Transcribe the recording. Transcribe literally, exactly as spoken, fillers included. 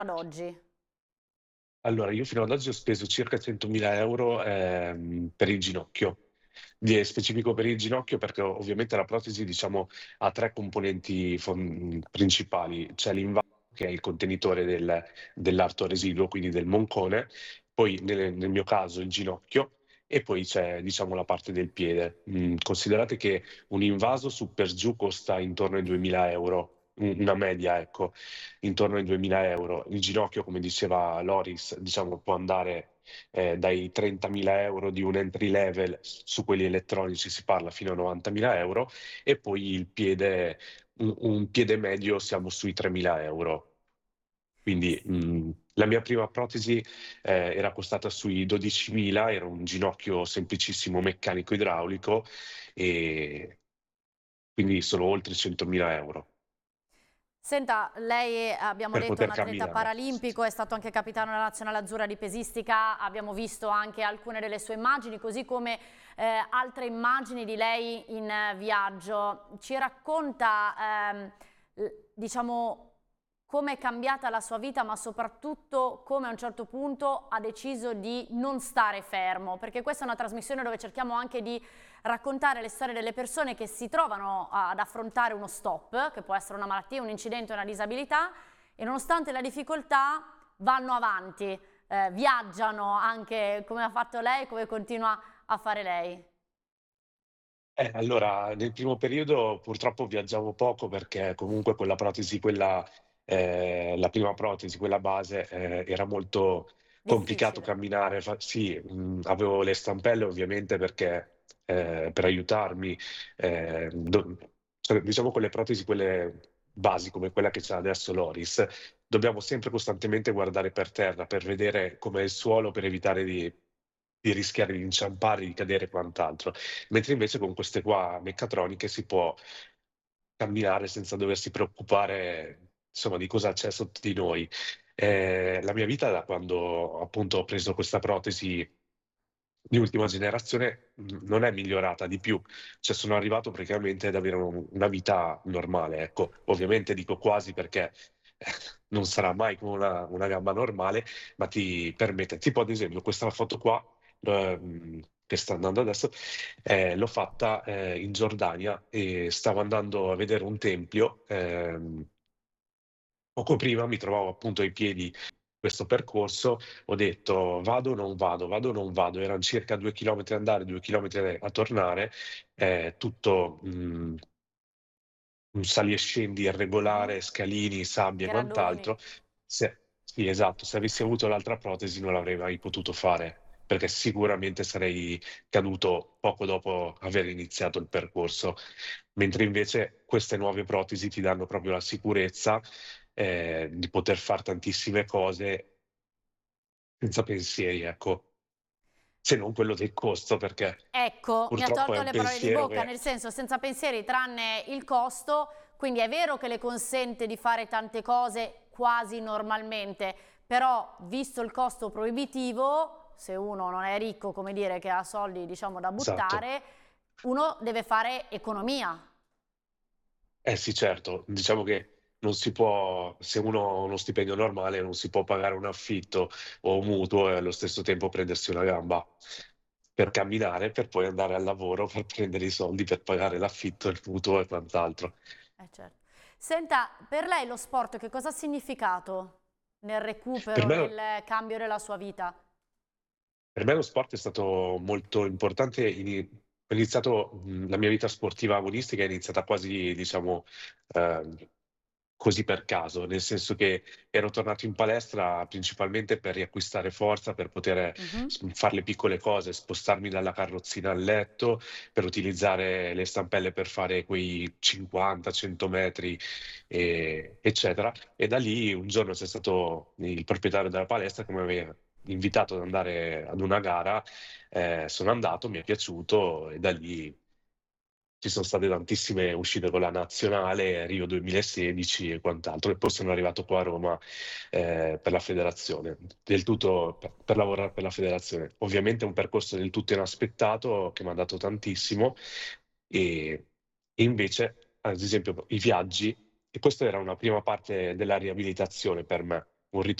Ad oggi. Allora, io fino ad oggi ho speso circa centomila euro ehm, per il ginocchio. Di specifico per il ginocchio perché o ovviamente la protesi, diciamo, ha tre componenti fon principali. C'è l'invaso che è il contenitore del dell'arto residuo, quindi del moncone, poi nelle nel mio caso il ginocchio e poi c'è, diciamo, la parte del piede. Mhmm, considerate che un invaso su per giù costa intorno ai duemila euro, u una media, ecco, intorno ai duemila euro. Il ginocchio, come diceva Loris, diciamo può andare, ehm, dai trentamila euro di un entry level, s su quelli elettronici si parla fino a novantamila euro e poi il piede un un piede medio siamo sui tremila euro. Quindi, mhmm, la mia prima protesi, ehm, era costata sui dodicimila, era un ginocchio semplicissimo meccanico idraulico, e quindi sono oltre centomila euro Senta, lei abbiamo per detto è un poter atleta camminare. paralimpico, è stato anche capitano della nazionale azzurra di pesistica, abbiamo visto anche alcune delle sue immagini, così come eh, altre immagini di lei in eh, viaggio. Ci racconta, ehm, l- diciamo, come è cambiata la sua vita, ma soprattutto come a un certo punto ha deciso di non stare fermo, perché questa è una trasmissione dove cerchiamo anche di raccontare le storie delle persone che si trovano ad affrontare uno stop, che può essere una malattia, un incidente, una disabilità, e nonostante la difficoltà vanno avanti, eh, viaggiano anche come ha fatto lei, come continua a fare lei. Eh, allora, nel primo periodo purtroppo viaggiavo poco perché comunque con la protesi quella ehm, la prima protesi, quella base, ehm, era molto complicato Difficile. camminare. Fa sì, mhmm, avevo le stampelle ovviamente perché ehm, per aiutarmi, ehm, do cioè diciamo con le protesi quelle basi, come quella che c'ha adesso Loris, dobbiamo sempre costantemente guardare per terra, per vedere com'è il suolo, per evitare di di rischiare di inciampare, di cadere e quant'altro. Mentre invece con queste qua meccatroniche si può camminare senza doversi preoccupare, insomma, di cosa c'è sotto di noi. Ehm, la mia vita da quando appunto ho preso questa protesi di ultima generazione, mhmm, non è migliorata di più. Cioè sono arrivato praticamente ad avere un una vita normale, ecco. Ovviamente dico quasi perché non sarà mai come una una gamba normale, ma ti permette tipo ad esempio questa foto qua, ehm, che sta andando adesso, ehm, l'ho fatta, ehm, in Giordania e stavo andando a vedere un tempio, ehm, poco prima mi trovavo appunto ai piedi questo percorso, ho detto: "Vado o non vado, vado o non vado?" Eran circa due chilometri andare, due chilometri a tornare, ehm, tutto, mhmm, un sali e scendi Mhm. irregolare, scalini, sabbie e Gradoni. quant'altro. Se sì, esatto, se avessi avuto l'altra protesi non l'avrei mai potuto fare, perché sicuramente sarei caduto poco dopo aver iniziato il percorso. Mentre invece queste nuove protesi ti danno proprio la sicurezza, ehm, di poter far tantissime cose senza pensieri, ecco. Se non quello del costo, perché Ecco, mi ha purtroppo è tolto un le parole di pensiero bocca, che nel senso senza pensieri tranne il costo, quindi è vero che le consente di fare tante cose quasi normalmente, però visto il costo proibitivo, se uno non è ricco, come dire, che ha soldi diciamo da esatto. buttare, uno deve fare economia. Eh sì, certo. Diciamo che non si può se uno ha uno stipendio normale, non si può pagare un affitto o un mutuo e allo stesso tempo prendersi una gamba per camminare, per poi andare al lavoro, per prendere i soldi per pagare l'affitto, il mutuo e quant'altro. Eh certo. Senta, per lei lo sport che cosa ha significato nel Per recupero, me nel cambio della sua vita? Per me lo sport è stato molto importante. Ini ho iniziato, mhmm, la mia vita sportiva agonistica è iniziata quasi, diciamo, ehm, così per caso, nel senso che ero tornato in palestra principalmente per riacquistare forza, per poter Mhm. s far le piccole cose, spostarmi dalla carrozzina al letto, per utilizzare le stampelle per fare quei cinquanta, cento metri, ehm, eccetera. E da lì un giorno c'è stato il proprietario della palestra che m'aveva invitato ad andare ad una gara, ehm, sono andato, mi è piaciuto e da lì ci son state tantissime uscite con la nazionale, Rio duemilasedici e quant'altro, e poi sono arrivato qua a Roma, ehm, per la federazione, del tutto pe per lavorare per la federazione. Ovviamente è un percorso del tutto inaspettato che m'ha dato tantissimo, e e invece, ad esempio, i viaggi e questo era una prima parte della riabilitazione per me. un